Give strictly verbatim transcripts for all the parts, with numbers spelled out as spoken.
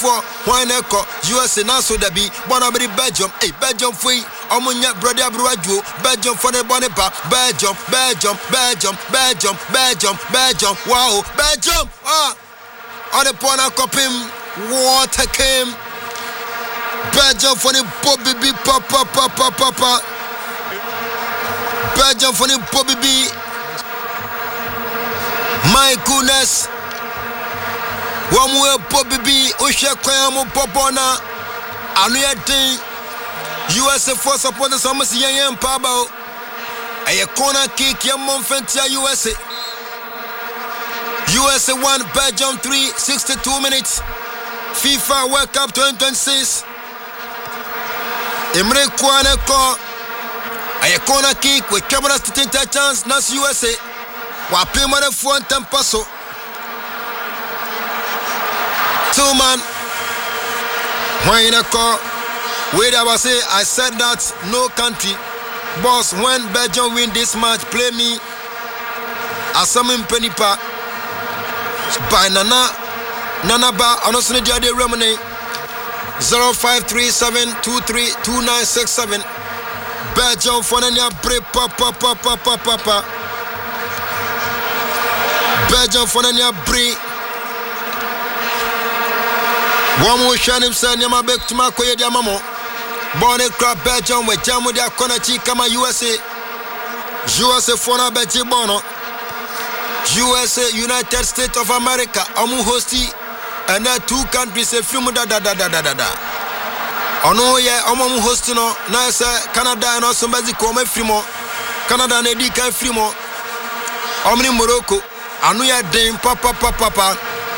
for one echo, U S A Naso Dabi, Bonabri Belgium, a Belgium free, Omunya Brother Bruaju, Belgium for the Bonipa, Belgium, Belgium, Belgium, Belgium, Belgium, Belgium, wow, Belgium, ah, on the Pona Copim, water came, Belgium for the Bobby B, Papa, Papa, Papa, Belgium for the Bobby B, my goodness. One way Bobby B, Usha Koyamu Popona, Anuyatin, U S A for supporters almost young Pabo, a corner kick, Yamon Fentia U S A. U S A one, Belgium three, sixty-two minutes. FIFA World Cup twenty twenty-six. Emre Kwane call, a corner kick with cameras to take a chance, not U S A. Wapimane Fuantan Paso. Two man, when in a call, wait, I was say, I said that no country, boss, when Belgium win this match, play me as some Penipa by Nana, Nana Ba, honestly, the other Remini zero five three seven two three two nine six seven. Belgium for Nanya Bre Papa Papa Papa Papa. Belgium for Nanya Bre. One more Shanim said, Yama Bek to Makoya Diamamo. Bonnet Crab Belgium with Jamudia Konachi Kama U S A. U S A Fona Betty Bono. U S A United States of America. Amu Hosti. And there two countries a film da da da da da da. Ono ye Amu Hostino. Nasa Canada and also Mexico me frimo. Canada and Edika frimo. Omni Morocco. Anuya Dame Papa Papa Papa.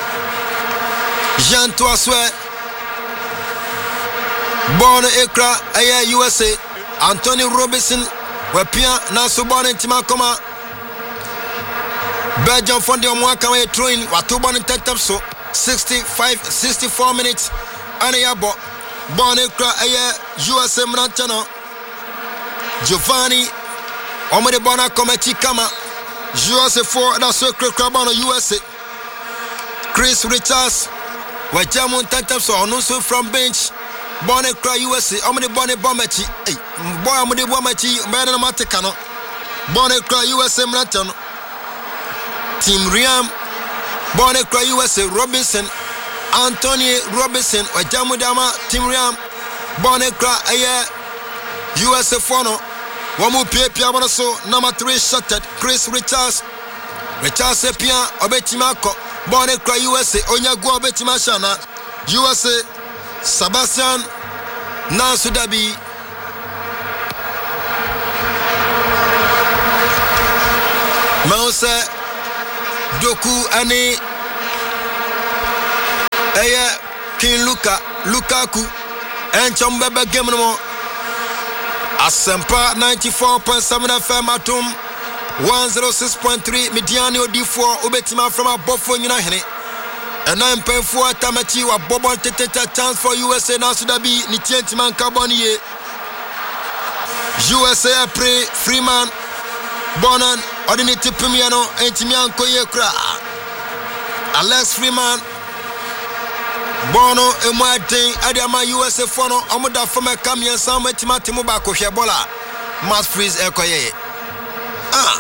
Jean Toaswe Born Ekra Aya U S A Anthony Robinson Wepia Naso Born in Timakoma Belgium Fondi Omwaka way throwing Watu Born in Tetapso sixty-five sixty-four minutes Anayabo Born Ekra Aya U S A Mranchano Giovanni Omade Bona Komechi Kama U S A four Naso Krabano U S A Chris Richards Wajamun Tantamso, also from bench, Bonnet Cry U S A, Omni Bonnet Bomachi, eh, Boamudi Bomachi, Madame Maticano, Bonnet Cry U S A Mratano, Team Riam, Bonnet Cry U S A Robinson, Anthony Robinson, Wajamudama, Team Riam, Bonnet Cry Ayer, U S A Fono, Wamu Pia Piabonaso, number three shuttered, Chris Richards, Richards Epia, Obetimako. Bonnet Cry U S A, Onyago Betimashana, U S A, Sebastian Nansudabi, Mausa, Doku, Ane, Aya, King Luka, Lukaku, and Chombeba Gemino, Asempa ninety-four point seven F M Atom. one oh six point three Mediano D four Ubetima from a Buffon United and nine point four Tamachi wa Bobon Tete chance for U S A Nasudabi Nitientiman Carbonier U S A Pre Freeman Bonan Ordinity Pimiano Antimian Koyekra Alex Freeman Bono Emwating Adiama U S A Fono Amuda from a Camion Sam Timatimuba Shabola Mass Freeze Ekoye. Ah,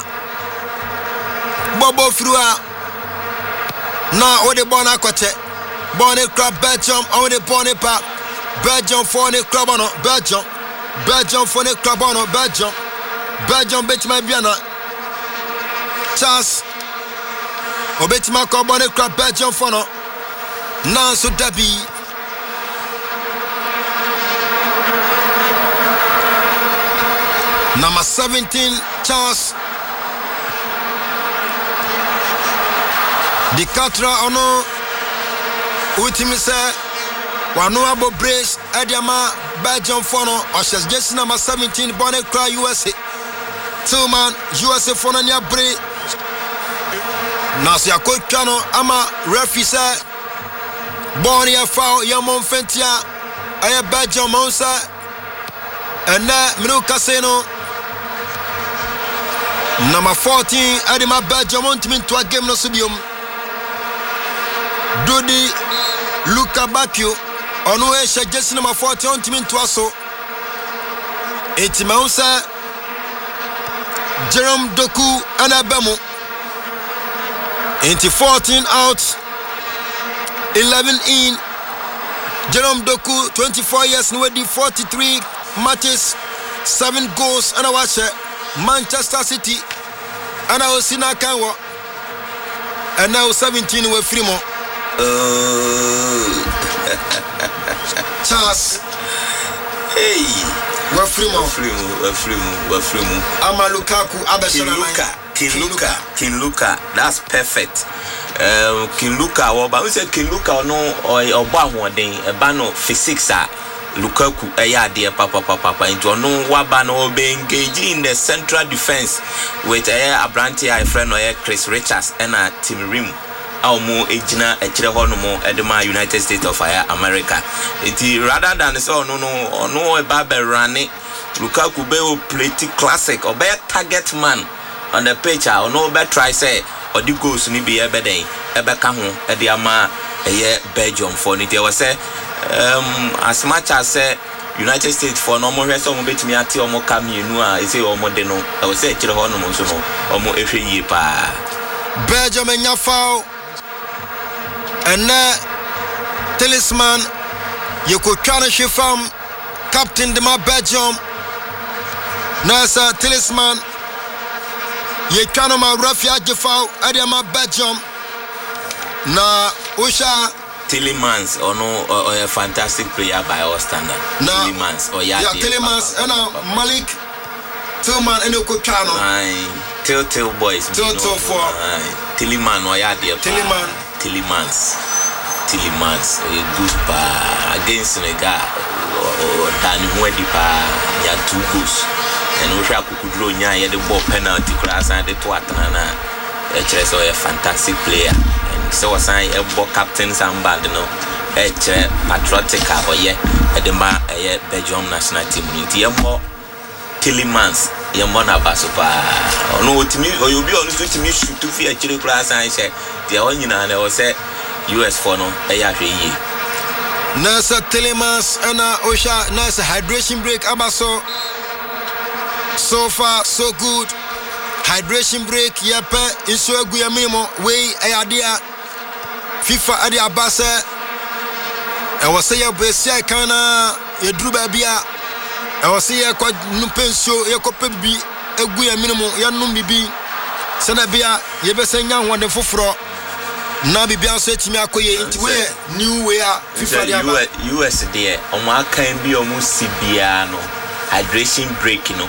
Bobo Frua. Now, all the Bona Cote, Bonnet Crab Belgium, on the Bonnet Pap, Belgium for the Crabono, Belgium, Belgium for the Crabono, Belgium, Belgium bet my Biana, Charles, Obetima Bonnet Crab Belgium for no, Nanso Dabi. Number seventeen, Charles. The Catra ono ultimi se wano abo brace Ediama Belgium fono Oshas Jesse number seventeen Bonnet Cry U S A two man U S A fono nya bre Nasi akotano ama referee se Bonnie foul Yamon Fentia Aya Belgium monsa Ena Minu Casino number fourteen Edima Belgium ultimi to a game no subium Dodi Luka Bakio ono e hye jersey number forty on team to aso Etimausa Jerome Doku Anabemo into fourteen out, eleven in. Jerome Doku, twenty-four years, Nwedi, forty-three matches, seven goals, and I watch Manchester City, and I was in Akanwa, and now seventeen with Frimo. Charles, hey, we're Frimo, Frimo, we're Frimo, we're Frimo. Ama Lukaku, Abeshala. King Luka, King Luka, that's perfect. Um, King Luka, but we say King Luka no or or one day a bano physics are Lukaku, a yard dear papa papa into no wabano be engaging in the central defense with a Abranti, a friend or Chris Richards and a Tim Rim. Our more agina a Chilehonomo Edema United States of America. It rather than so no no or no a barber running Lukaku be pretty classic or be a target man. On the page, I no better try say or the goals ni be ebe den ebe ka ho e de ama eye Belgium for ni. They was say um as much as say United States for no more so mo betimi ate o mo ka mienu a e say o mo de no I was say kire ho no mo so no o mo ehwe yie pa. Belgium enya foul and uh, Talisman yeko twana shefam captain de ma Belgium Nasa Talisman ye kano ma rafia jefau adiama Belgium na Usha Tillemans or no or a fantastic player by our standard. Tillemans or yeah Tillemans and Malik Tillman and Okano. Aye, Till Till boys. Till Till for Tilleman or yeah Tilleman Tillemans Tillemans a good pa against Senegal or Danny Wedipa ya two goals. And we shall kukudro nya ye the ball penalty class and the twatana H S a fantastic player and so was I a ball captain samband no H patriotic or ye edema a Belgium national team ni mo Tillemans ye mona basupa no to me or you be on to me shoot to fear chile class and say the only na I was say U S for no a ya ye Nasa Tillemans and Osha Nasa hydration break abaso. So far, so good. Hydration break, yepe, inso guya minimo, way ayadea. FIFA adi abase. I was say ya besia kana ye druba bia. I was say ya kwa numpensio ye kope bi eguya minimo ya numbibi. Sana bia ye bese nya wande foforo. Na bibia so etimi akoye inti we new way FIFA adi aba. U S there, omo akan bi omo sibia no. Hydration break no.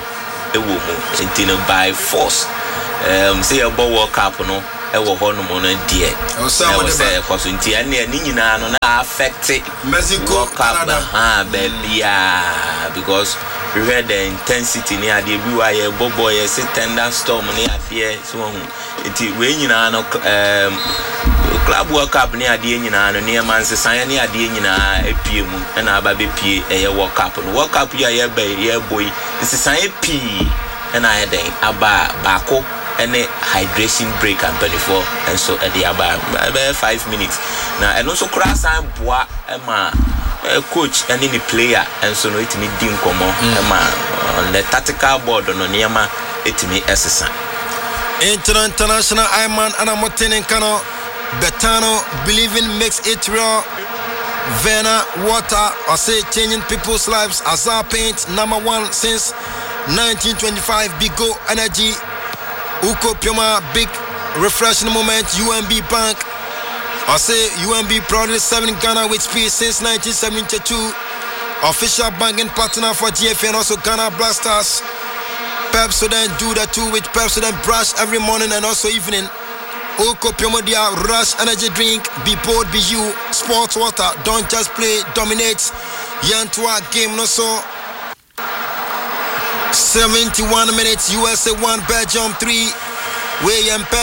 By force, um, say a ball World Cup no, I will hold no dear. I was say, because in Tia near Nina no affected Mexico World Cup, ah, baby, ah, because we read the intensity near the B Y A Bobo, a tender storm near here, so it when you know, um, Club World Cup near the Nina, near Manchester, near the Nina, a P M, and a baby P, a World Cup, and World Cup, yeah, boy, this is a P. And I had a bar bako and a hydration break and twenty-four and so at the about five minutes now and also cross and bois Emma coach and any player and so no it me dim komo Emma on the tactical board on Niama it me assistant international Iman and a Martin Kano Betano believing makes it real. Vena water or say changing people's lives. Azar paint number one since nineteen twenty-five. Bigo energy Uko Pioma big refreshing moment. U M B Bank I say U M B proudly serving Ghana with speed since nineteen seventy-two. Official banking partner for G F A and also Ghana Blasters. Pepsodent do that too with Pepsodent brush every morning and also evening. Oko Piomodia Rush Energy Drink. Be bold, be you. Sports water. Don't just play, dominate. Yantua game no so. seventy-one minutes. U S A one, Belgium three. William